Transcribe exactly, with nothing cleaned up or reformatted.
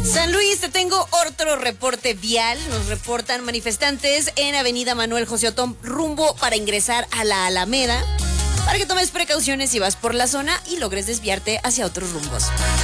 San Luis, te tengo otro reporte vial. Nos reportan manifestantes en Avenida Manuel José Otón, rumbo para ingresar a la Alameda, para que tomes precauciones si vas por la zona y logres desviarte hacia otros rumbos.